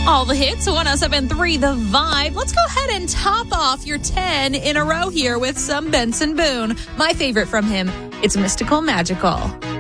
All the hits, 107.3 The Vibe. Let's go ahead and top off your 10 in a row here with some Benson Boone. My favorite from him, it's Mystical Magical.